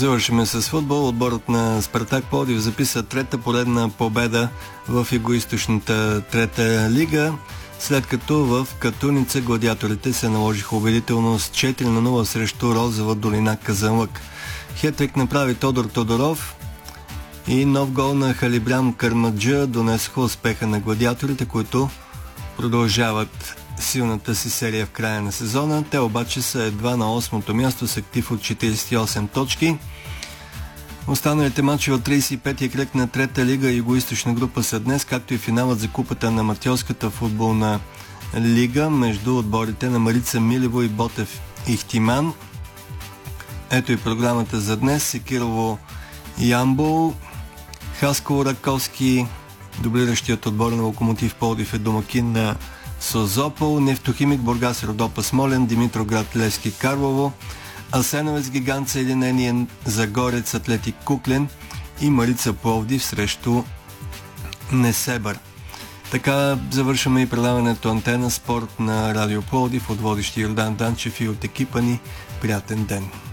Завършиме с футбол. Отборът на Спартак Пловдив записа трета поредна победа в югоизточната трета лига, след като в Катуница гладиаторите се наложиха убедително с 4-0 срещу Розова долина Казанлък. Хетрик направи Тодор Тодоров и нов гол на Халибрам Кармаджа донесоха успеха на гладиаторите, които продължават силната си серия в края на сезона. Те обаче са едва на 8-то място с актив от 48 точки. Останалите мачове от 35-я кръг на трета лига и югоизточна група са днес, както и финалът за купата на Матьолската футболна лига между отборите на Марица Милево и Ботев Ихтиман. Ето и програмата за днес. Секирово Ямбол, Хасково Раковски, дублиращият отбор на Локомотив Пловдив е домакин на Созопол, Нефтохимик Бургас Родопа Смолен, Димитроград Левски Карлово, Асеновец Гигант Съединение Загорец Атлетик Куклен и Марица Пловдив срещу Несебър. Така завършваме и предаването Антена Спорт на Радио Пловдив от водещи Йордан Данчев и от екипа ни. Приятен ден!